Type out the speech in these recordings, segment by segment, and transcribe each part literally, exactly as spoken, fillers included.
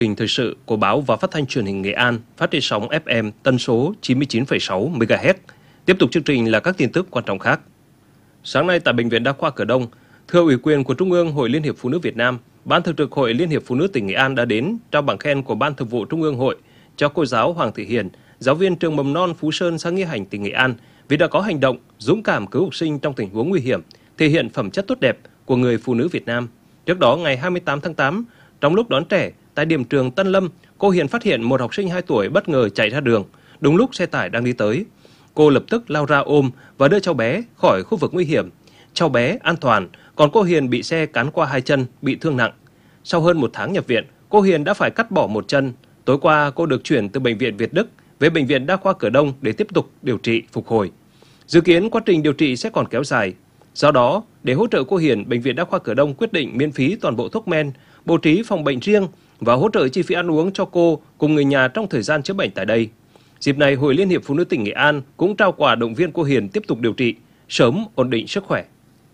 Trình thời sự của báo và phát thanh truyền hình Nghệ An phát trên sóng ép em tần số chín mươi chín phẩy sáu mê ga héc. Tiếp tục chương trình là các tin tức quan trọng khác. Sáng nay tại Bệnh viện Đa khoa Cửa Đông, thưa ủy quyền của Trung ương Hội Liên hiệp Phụ nữ Việt Nam, Ban Thường trực Hội Liên hiệp Phụ nữ tỉnh Nghệ An đã đến trao bằng khen của Ban Thường vụ Trung ương Hội cho cô giáo Hoàng Thị Hiền, giáo viên trường mầm non Phú Sơn, xã Nghĩa Hành, tỉnh Nghệ An vì đã có hành động dũng cảm cứu học sinh trong tình huống nguy hiểm, thể hiện phẩm chất tốt đẹp của người phụ nữ Việt Nam. Trước đó, ngày hai mươi tám tháng tám, trong lúc đón trẻ tại điểm trường Tân Lâm, cô Hiền phát hiện một học sinh hai tuổi bất ngờ chạy ra đường, đúng lúc xe tải đang đi tới. Cô lập tức lao ra ôm và đưa cháu bé khỏi khu vực nguy hiểm. Cháu bé an toàn, còn cô Hiền bị xe cán qua hai chân, bị thương nặng. Sau hơn một tháng nhập viện, cô Hiền đã phải cắt bỏ một chân. Tối qua, cô được chuyển từ Bệnh viện Việt Đức về Bệnh viện Đa khoa Cửa Đông để tiếp tục điều trị phục hồi. Dự kiến quá trình điều trị sẽ còn kéo dài. Do đó, để hỗ trợ cô Hiền, Bệnh viện Đa khoa Cửa Đông quyết định miễn phí toàn bộ thuốc men, bố trí phòng bệnh riêng và hỗ trợ chi phí ăn uống cho cô cùng người nhà trong thời gian chữa bệnh tại đây. Dịp này, Hội Liên hiệp Phụ nữ tỉnh Nghệ An cũng trao quà động viên cô Hiền tiếp tục điều trị, sớm ổn định sức khỏe.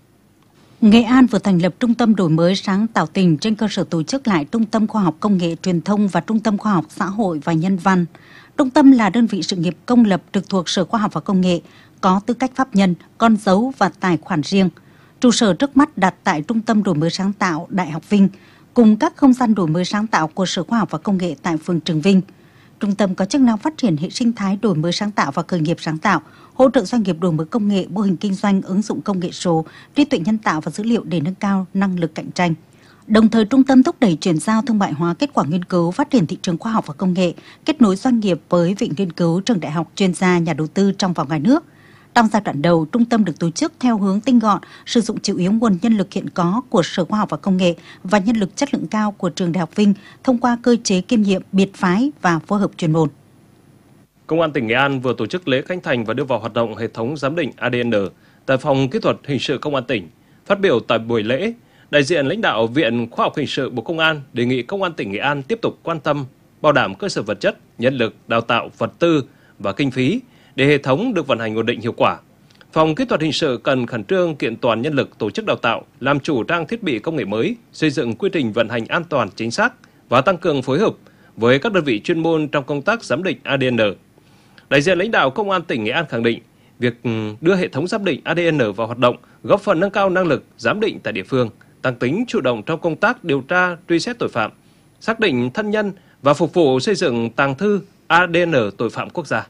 Nghệ An vừa thành lập Trung tâm Đổi mới sáng tạo tỉnh trên cơ sở tổ chức lại Trung tâm Khoa học Công nghệ Truyền thông và Trung tâm Khoa học Xã hội và Nhân văn. Trung tâm là đơn vị sự nghiệp công lập trực thuộc Sở Khoa học và Công nghệ, có tư cách pháp nhân, con dấu và tài khoản riêng. Trụ sở trước mắt đặt tại Trung tâm Đổi mới sáng tạo Đại học Vinh, cùng các không gian đổi mới sáng tạo của Sở Khoa học và Công nghệ tại phường Trường Vinh. Trung tâm có chức năng phát triển hệ sinh thái đổi mới sáng tạo và khởi nghiệp sáng tạo, hỗ trợ doanh nghiệp đổi mới công nghệ, mô hình kinh doanh, ứng dụng công nghệ số, trí tuệ nhân tạo và dữ liệu để nâng cao năng lực cạnh tranh. Đồng thời, trung tâm thúc đẩy chuyển giao thương mại hóa kết quả nghiên cứu, phát triển thị trường khoa học và công nghệ, kết nối doanh nghiệp với viện nghiên cứu, trường đại học, chuyên gia, nhà đầu tư trong và ngoài nước. Trong giai đoạn đầu, trung tâm được tổ chức theo hướng tinh gọn, sử dụng chủ yếu nguồn nhân lực hiện có của Sở Khoa học và Công nghệ và nhân lực chất lượng cao của trường Đại học Vinh thông qua cơ chế kiêm nhiệm, biệt phái và phối hợp chuyên môn. Công an tỉnh Nghệ An vừa tổ chức lễ khánh thành và đưa vào hoạt động hệ thống giám định a đê en tại Phòng Kỹ thuật Hình sự Công an tỉnh. Phát biểu tại buổi lễ, đại diện lãnh đạo Viện Khoa học Hình sự Bộ Công an đề nghị Công an tỉnh Nghệ An tiếp tục quan tâm, bảo đảm cơ sở vật chất, nhân lực, đào tạo, vật tư và kinh phí để hệ thống được vận hành ổn định hiệu quả. Phòng Kỹ thuật Hình sự cần khẩn trương kiện toàn nhân lực, tổ chức đào tạo, làm chủ trang thiết bị công nghệ mới, xây dựng quy trình vận hành an toàn, chính xác và tăng cường phối hợp với các đơn vị chuyên môn trong công tác giám định a đê en. Đại diện lãnh đạo Công an tỉnh Nghệ An khẳng định, việc đưa hệ thống giám định a đê en vào hoạt động góp phần nâng cao năng lực giám định tại địa phương, tăng tính chủ động trong công tác điều tra, truy xét tội phạm, xác định thân nhân và phục vụ xây dựng tàng thư a đê en tội phạm quốc gia.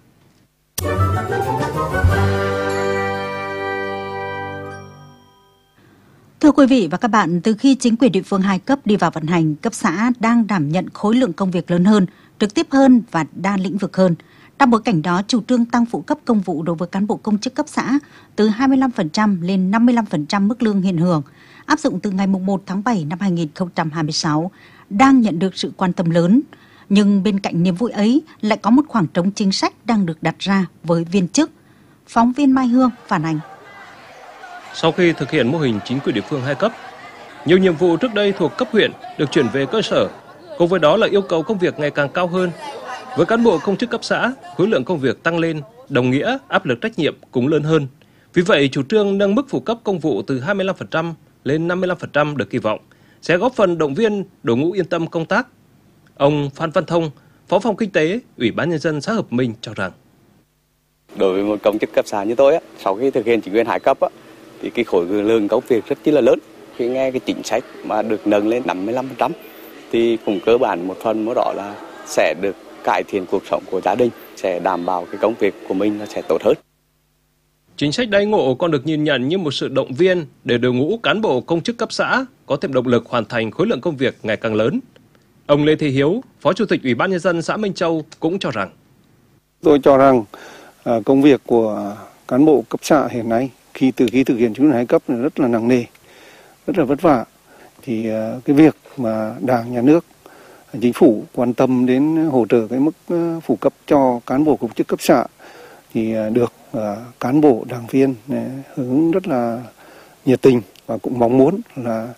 Thưa quý vị và các bạn, từ khi chính quyền địa phương hai cấp đi vào vận hành, cấp xã đang đảm nhận khối lượng công việc lớn hơn, trực tiếp hơn và đa lĩnh vực hơn. Trong bối cảnh đó, chủ trương tăng phụ cấp công vụ đối với cán bộ công chức cấp xã từ hai mươi lăm phần trăm lên năm mươi lăm phần trăm mức lương hiện hưởng, áp dụng từ ngày mùng một tháng bảy năm hai nghìn không trăm hai mươi sáu, đang nhận được sự quan tâm lớn. Nhưng bên cạnh niềm vui ấy lại có một khoảng trống chính sách đang được đặt ra với viên chức. Phóng viên Mai Hương phản ánh. Sau khi thực hiện mô hình chính quyền địa phương hai cấp, nhiều nhiệm vụ trước đây thuộc cấp huyện được chuyển về cơ sở, cùng với đó là yêu cầu công việc ngày càng cao hơn. Với cán bộ công chức cấp xã, khối lượng công việc tăng lên, đồng nghĩa áp lực trách nhiệm cũng lớn hơn. Vì vậy, chủ trương nâng mức phụ cấp công vụ từ hai mươi lăm phần trăm lên năm mươi lăm phần trăm được kỳ vọng sẽ góp phần động viên đội ngũ yên tâm công tác. Ông Phan Văn Thông, Phó phòng Kinh tế, Ủy ban Nhân dân xã Hợp Minh cho rằng, đối với một công chức cấp xã như tôi, sau khi thực hiện chính quyền hai cấp, thì cái khối lượng công việc rất chi là lớn. Khi nghe cái chính sách mà được nâng lên năm mươi lăm phần trăm thì cũng cơ bản một phần mỗi đó là sẽ được cải thiện cuộc sống của gia đình, sẽ đảm bảo cái công việc của mình nó sẽ tốt hơn. Chính sách đãi ngộ còn được nhìn nhận như một sự động viên để đội ngũ cán bộ công chức cấp xã có thêm động lực hoàn thành khối lượng công việc ngày càng lớn. Ông Lê Thị Hiếu, Phó Chủ tịch Ủy ban Nhân dân xã Minh Châu cũng cho rằng, tôi cho rằng công việc của cán bộ cấp xã hiện nay khi từ khi thực hiện chính quyền hai cấp là rất là nặng nề, rất là vất vả. Thì cái việc mà Đảng, Nhà nước, Chính phủ quan tâm đến hỗ trợ cái mức phụ cấp cho cán bộ công chức cấp xã thì được cán bộ đảng viên hưởng ứng rất là nhiệt tình và cũng mong muốn là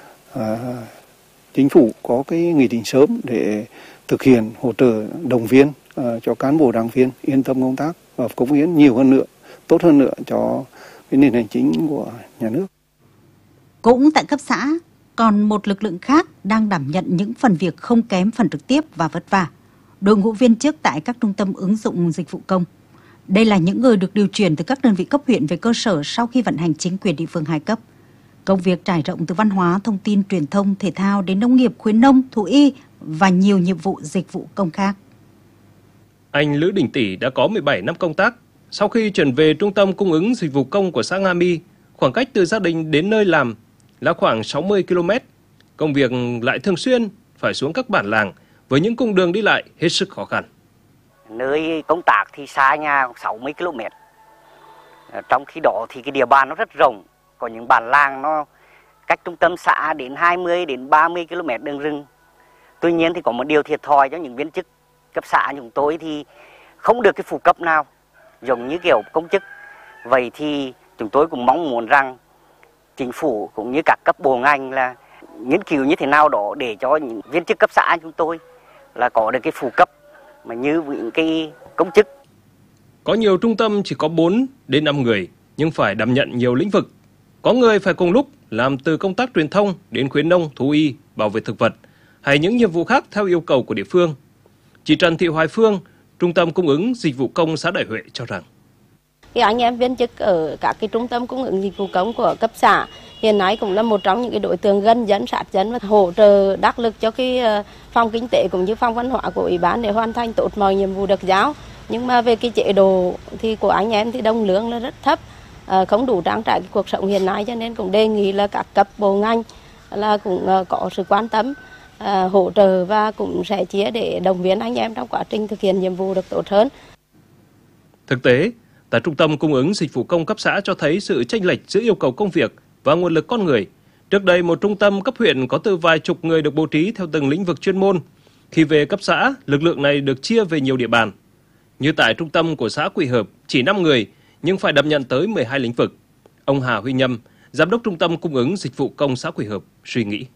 Chính phủ có cái nghị định sớm để thực hiện hỗ trợ động viên cho cán bộ đảng viên yên tâm công tác và cống hiến nhiều hơn nữa, tốt hơn nữa cho cái nền hành chính của nhà nước. Cũng tại cấp xã, còn một lực lượng khác đang đảm nhận những phần việc không kém phần trực tiếp và vất vả. Đội ngũ viên chức tại các trung tâm ứng dụng dịch vụ công. Đây là những người được điều chuyển từ các đơn vị cấp huyện về cơ sở sau khi vận hành chính quyền địa phương hai cấp. Công việc trải rộng từ văn hóa, thông tin, truyền thông, thể thao đến nông nghiệp, khuyến nông, thú y và nhiều nhiệm vụ dịch vụ công khác. Anh Lữ Đình Tỷ đã có mười bảy năm công tác. Sau khi chuyển về trung tâm cung ứng dịch vụ công của xã Nga My, khoảng cách từ gia đình đến nơi làm là khoảng sáu mươi ki lô mét. Công việc lại thường xuyên phải xuống các bản làng với những cung đường đi lại hết sức khó khăn. Nơi công tác thì xa nhà sáu mươi ki lô mét. Trong khi đó thì cái địa bàn nó rất rộng. Có những bản làng nó cách trung tâm xã đến hai mươi đến ba mươi ki lô mét đường rừng. Tuy nhiên thì có một điều thiệt thòi cho những viên chức cấp xã chúng tôi thì không được cái phụ cấp nào giống như kiểu công chức. Vậy thì chúng tôi cũng mong muốn rằng chính phủ cũng như các cấp bộ ngành là nghiên cứu như thế nào đó để cho những viên chức cấp xã chúng tôi là có được cái phụ cấp mà như những cái công chức. Có nhiều trung tâm chỉ có bốn đến năm người nhưng phải đảm nhận nhiều lĩnh vực. Có người phải cùng lúc làm từ công tác truyền thông đến khuyến nông, thú y, bảo vệ thực vật hay những nhiệm vụ khác theo yêu cầu của địa phương. Chị Trần Thị Hoài Phương, Trung tâm Cung ứng Dịch vụ Công xã Đại Huệ cho rằng Cái anh em viên chức ở các cái trung tâm cung ứng dịch vụ công của cấp xã hiện nay cũng là một trong những cái đối tượng gần dân, sát dân và hỗ trợ đắc lực cho cái phòng kinh tế cũng như phòng văn hóa của ủy ban để hoàn thành tốt mọi nhiệm vụ được giao. Nhưng mà về cái chế độ thì của anh em thì đồng lương là rất thấp, không đủ trang trải cái cuộc sống hiện nay, cho nên cũng đề nghị là các cấp bộ ngành là cũng có sự quan tâm, hỗ trợ và cũng sẽ chia để động viên anh em trong quá trình thực hiện nhiệm vụ được tốt hơn. Thực tế, tại Trung tâm Cung ứng Dịch vụ Công cấp xã cho thấy sự chênh lệch giữa yêu cầu công việc và nguồn lực con người. Trước đây, một trung tâm cấp huyện có từ vài chục người được bố trí theo từng lĩnh vực chuyên môn. Khi về cấp xã, lực lượng này được chia về nhiều địa bàn. Như tại trung tâm của xã Quỳ Hợp, chỉ năm người, nhưng phải đảm nhận tới mười hai lĩnh vực. Ông Hà Huy Nhâm, Giám đốc Trung tâm Cung ứng Dịch vụ Công xã Quỳ Hợp, suy nghĩ.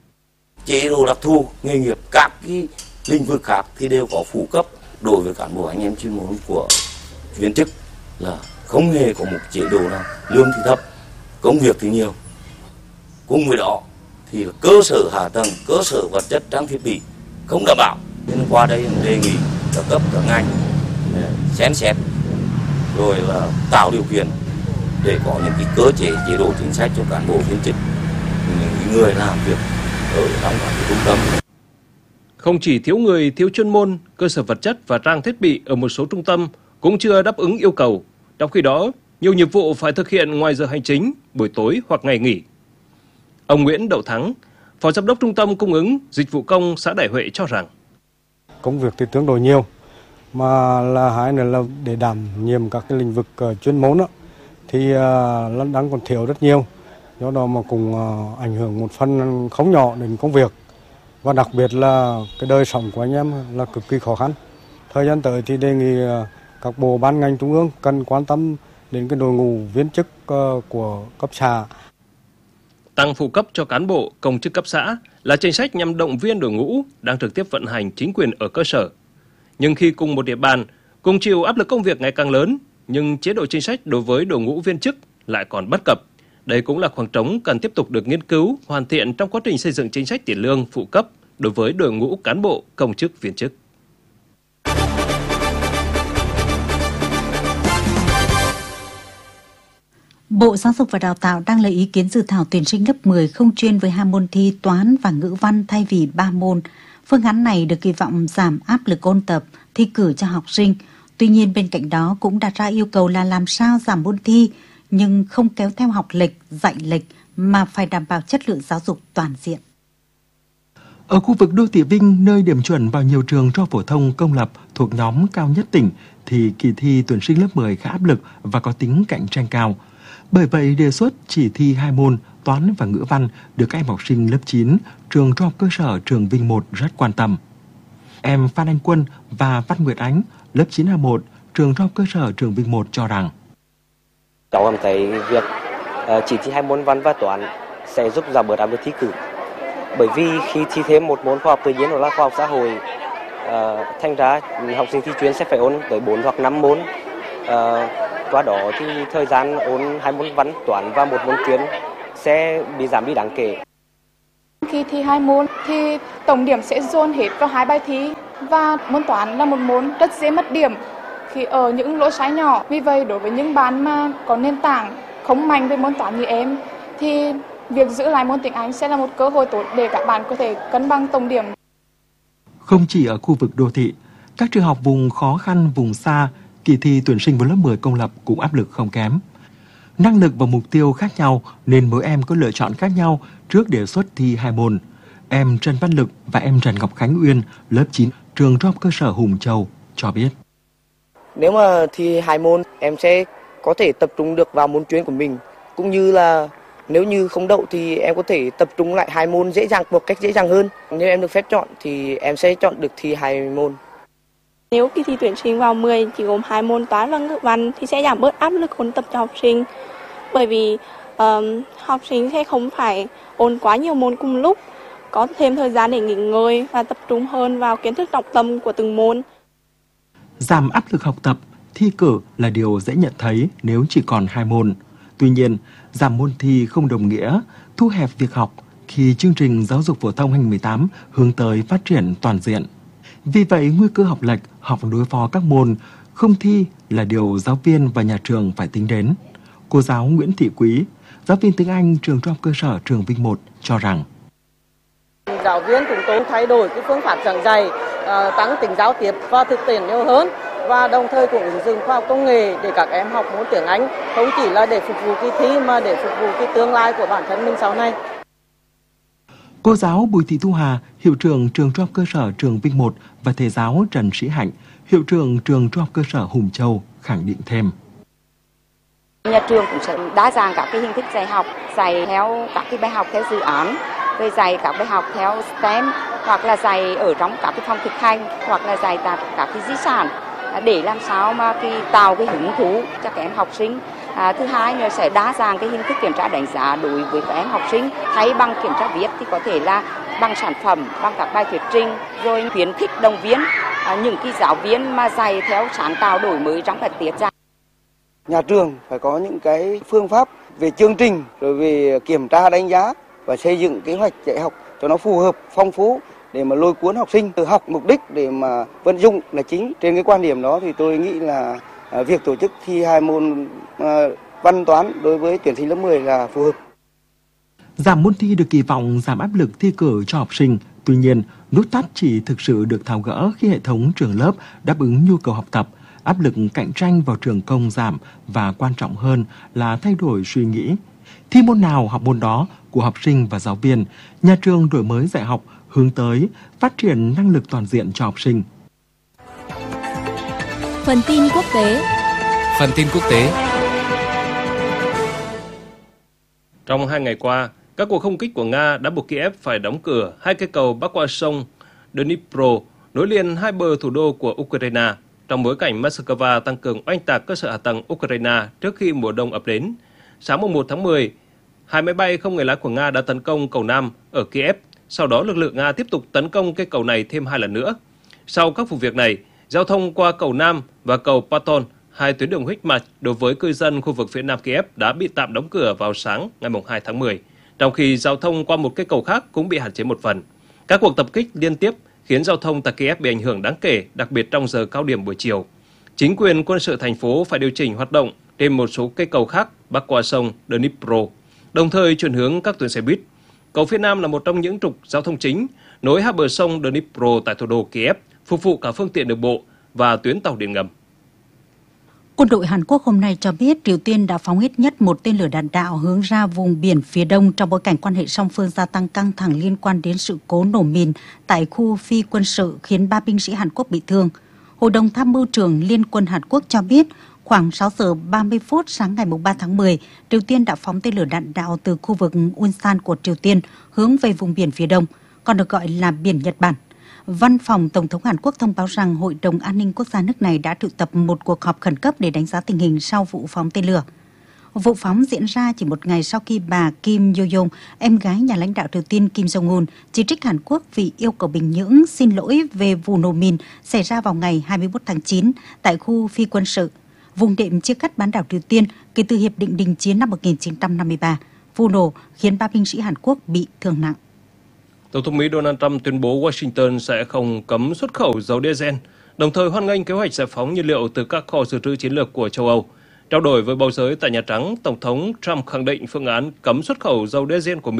Chế độ đặc thù, nghề nghiệp, các cái lĩnh vực khác thì đều có phụ cấp đối với cán bộ anh em chuyên môn của viên chức là không hề có một chế độ nào, lương thì thấp, công việc thì nhiều. Cùng với đó thì cơ sở hạ tầng, cơ sở vật chất, trang thiết bị không đảm bảo. Nên qua đây đề nghị các cấp các ngành xem xét rồi là tạo điều kiện để có những cái cơ chế chế độ chính sách cho cán bộ viên chức, những người làm việc ở trong các trung tâm. Không chỉ thiếu người, thiếu chuyên môn, cơ sở vật chất và trang thiết bị ở một số trung tâm cũng chưa đáp ứng yêu cầu. Trong khi đó, nhiều nhiệm vụ phải thực hiện ngoài giờ hành chính, buổi tối hoặc ngày nghỉ. Ông Nguyễn Đậu Thắng, Phó Giám đốc Trung tâm Cung ứng Dịch vụ Công xã Đại Huệ cho rằng công việc thì tương đối nhiều, mà là hai nữa là để đảm nhiệm các cái lĩnh vực uh, chuyên môn đó, thì uh, đang còn thiếu rất nhiều. Do đó mà cũng uh, ảnh hưởng một phần không nhỏ đến công việc. Và đặc biệt là cái đời sống của anh em là cực kỳ khó khăn. Thời gian tới thì đề nghị uh, các bộ ban ngành trung ương cần quan tâm đến cái đội ngũ viên chức uh, của cấp xã. Tăng phụ cấp cho cán bộ, công chức cấp xã là chính sách nhằm động viên đội ngũ đang trực tiếp vận hành chính quyền ở cơ sở. Nhưng khi cùng một địa bàn, cùng chịu áp lực công việc ngày càng lớn, nhưng chế độ chính sách đối với đội ngũ viên chức lại còn bất cập. Đây cũng là khoảng trống cần tiếp tục được nghiên cứu, hoàn thiện trong quá trình xây dựng chính sách tiền lương phụ cấp đối với đội ngũ cán bộ, công chức, viên chức. Bộ Giáo dục và Đào tạo đang lấy ý kiến dự thảo tuyển sinh lớp mười không chuyên với hai môn thi toán và ngữ văn thay vì ba môn. Phương án này được kỳ vọng giảm áp lực ôn tập, thi cử cho học sinh. Tuy nhiên bên cạnh đó cũng đặt ra yêu cầu là làm sao giảm môn thi nhưng không kéo theo học lệch, dạy lệch mà phải đảm bảo chất lượng giáo dục toàn diện. Ở khu vực đô thị Vinh, nơi điểm chuẩn vào nhiều trường trung học phổ thông công lập thuộc nhóm cao nhất tỉnh, thì kỳ thi tuyển sinh lớp mười khá áp lực và có tính cạnh tranh cao. Bởi vậy, đề xuất chỉ thi hai môn toán và ngữ văn được các em học sinh lớp chín, trường trung học cơ sở trường Vinh một rất quan tâm. Em Phan Anh Quân và Văn Nguyệt Ánh, lớp chín A một, trường trung học cơ sở trường Vinh một cho rằng cháu cảm thấy việc uh, chỉ thi hai môn văn và toán sẽ giúp giảm bớt áp lực thi cử. Bởi vì khi thi thêm một môn khoa học tự nhiên hoặc là khoa học xã hội, uh, thành ra học sinh thi chuyên sẽ phải ôn tới bốn hoặc năm môn. Uh, qua đó thì thời gian ôn hai môn văn, toán và một môn chuyên sẽ bị giảm đi đáng kể. Khi thi hai môn thì tổng điểm sẽ dồn hết vào hai bài thi và môn toán là một môn rất dễ mất điểm khi ở những lỗi sai nhỏ. Vì vậy đối với những bạn mà có nền tảng không mạnh về môn toán như em thì việc giữ lại môn tiếng Anh sẽ là một cơ hội tốt để các bạn có thể cân bằng tổng điểm. Không chỉ ở khu vực đô thị, các trường học vùng khó khăn, vùng xa, kỳ thi tuyển sinh vào lớp mười công lập cũng áp lực không kém. Năng lực và mục tiêu khác nhau nên mỗi em có lựa chọn khác nhau trước đề xuất thi hai môn. Em Trần Văn Lực và em Trần Ngọc Khánh Uyên, lớp chín, trường Trung học cơ sở Hùng Châu cho biết. Nếu mà thi hai môn, em sẽ có thể tập trung được vào môn chuyên của mình. Cũng như là nếu như không đậu thì em có thể tập trung lại hai môn dễ dàng một cách dễ dàng hơn. Nếu em được phép chọn thì em sẽ chọn được thi hai môn. Nếu kỳ thi tuyển sinh vào mười chỉ gồm hai môn toán và ngữ văn thì sẽ giảm bớt áp lực ôn tập cho học sinh. Bởi vì um, học sinh sẽ không phải ôn quá nhiều môn cùng lúc, có thêm thời gian để nghỉ ngơi và tập trung hơn vào kiến thức trọng tâm của từng môn. Giảm áp lực học tập, thi cử là điều dễ nhận thấy nếu chỉ còn hai môn. Tuy nhiên, giảm môn thi không đồng nghĩa thu hẹp việc học khi chương trình giáo dục phổ thông hai không một tám hướng tới phát triển toàn diện. Vì vậy, nguy cơ học lệch, học đối phó các môn không thi là điều giáo viên và nhà trường phải tính đến. Cô giáo Nguyễn Thị Quý, giáo viên tiếng Anh trường Trung học cơ sở Trường Vinh một cho rằng giáo viên chúng tôi thay đổi cái phương pháp giảng dạy, tăng tính giao tiếp và thực tiễn nhiều hơn, và đồng thời cũng ứng dụng khoa học công nghệ để các em học môn tiếng Anh không chỉ là để phục vụ kỳ thi mà để phục vụ cái tương lai của bản thân mình sau này. Cô giáo Bùi Thị Thu Hà, hiệu trưởng trường Trung học cơ sở Trường Vinh một và thầy giáo Trần Sĩ Hạnh, hiệu trưởng trường Trung học cơ sở Hùng Châu khẳng định thêm. Nhà trường cũng sẽ đa dạng các cái hình thức dạy học, dạy theo các cái bài học theo dự án, rồi dạy các bài học theo STEM, hoặc là dạy ở trong các cái phòng thực hành, hoặc là dạy tại các cái di sản để làm sao mà cái tạo cái hứng thú cho các em học sinh. À, thứ hai là sẽ đa dạng cái hình thức kiểm tra đánh giá đối với các em học sinh. Thay bằng kiểm tra viết thì có thể là bằng sản phẩm, bằng các bài thuyết trình, rồi khuyến khích động viên à, những cái giáo viên mà dạy theo sáng tạo đổi mới trong các tiết dạy. Nhà trường phải có những cái phương pháp về chương trình, rồi về kiểm tra đánh giá và xây dựng kế hoạch dạy học cho nó phù hợp, phong phú để mà lôi cuốn học sinh từ học mục đích để mà vận dụng là chính. Trên cái quan điểm đó thì tôi nghĩ là việc tổ chức thi hai môn văn toán đối với tuyển sinh lớp mười là phù hợp. Giảm môn thi được kỳ vọng giảm áp lực thi cử cho học sinh. Tuy nhiên, nút thắt chỉ thực sự được tháo gỡ khi hệ thống trường lớp đáp ứng nhu cầu học tập, áp lực cạnh tranh vào trường công giảm và quan trọng hơn là thay đổi suy nghĩ. Thi môn nào học môn đó của học sinh và giáo viên, nhà trường đổi mới dạy học hướng tới phát triển năng lực toàn diện cho học sinh. Phần tin quốc tế. Phần tin quốc tế. Trong hai ngày qua, các cuộc không kích của Nga đã buộc Kiev phải đóng cửa hai cây cầu bắc qua sông Dnipro nối liền hai bờ thủ đô của Ukraine, trong bối cảnh Moscow tăng cường oanh tạc cơ sở hạ tầng Ukraine trước khi mùa đông ập đến. Sáng mùng một tháng mười, hai máy bay không người lái của Nga đã tấn công cầu Nam ở Kiev. Sau đó, lực lượng Nga tiếp tục tấn công cây cầu này thêm hai lần nữa. Sau các vụ việc này, giao thông qua cầu Nam và cầu Paton, hai tuyến đường huyết mạch đối với cư dân khu vực phía Nam Kiev đã bị tạm đóng cửa vào sáng ngày hai tháng mười, trong khi giao thông qua một cây cầu khác cũng bị hạn chế một phần. Các cuộc tập kích liên tiếp khiến giao thông tại Kiev bị ảnh hưởng đáng kể, đặc biệt trong giờ cao điểm buổi chiều. Chính quyền quân sự thành phố phải điều chỉnh hoạt động trên một số cây cầu khác bắc qua sông Dnipro, đồng thời chuyển hướng các tuyến xe buýt. Cầu phía Nam là một trong những trục giao thông chính nối hai bờ sông Dnipro tại thủ đô Kiev, phục vụ cả phương tiện đường bộ và tuyến tàu điện ngầm. Quân đội Hàn Quốc hôm nay cho biết Triều Tiên đã phóng ít nhất một tên lửa đạn đạo hướng ra vùng biển phía đông trong bối cảnh quan hệ song phương gia tăng căng thẳng liên quan đến sự cố nổ mìn tại khu phi quân sự khiến ba binh sĩ Hàn Quốc bị thương. Hội đồng Tham mưu trưởng Liên quân Hàn Quốc cho biết khoảng sáu giờ ba mươi phút sáng ngày ba tháng mười, Triều Tiên đã phóng tên lửa đạn đạo từ khu vực Ulsan của Triều Tiên hướng về vùng biển phía đông, còn được gọi là biển Nhật Bản. Văn phòng Tổng thống Hàn Quốc thông báo rằng Hội đồng An ninh Quốc gia nước này đã triệu tập một cuộc họp khẩn cấp để đánh giá tình hình sau vụ phóng tên lửa. Vụ phóng diễn ra chỉ một ngày sau khi bà Kim Yo-jong, em gái nhà lãnh đạo Triều Tiên Kim Jong-un, chỉ trích Hàn Quốc vì yêu cầu Bình Nhưỡng xin lỗi về vụ nổ mìn xảy ra vào ngày hai mươi mốt tháng chín tại khu phi quân sự, vùng đệm chia cắt bán đảo Triều Tiên kể từ Hiệp định Đình chiến năm một nghìn chín trăm năm mươi ba. Vụ nổ khiến ba binh sĩ Hàn Quốc bị thương nặng. Tổng thống Mỹ Donald Trump tuyên bố Washington sẽ không cấm xuất khẩu dầu diesel, đồng thời hoan nghênh kế hoạch giải phóng nhiên liệu từ các kho dự trữ chiến lược của châu Âu. Trao đổi với báo giới tại Nhà Trắng, Tổng thống Trump khẳng định phương án cấm xuất khẩu dầu diesel của Mỹ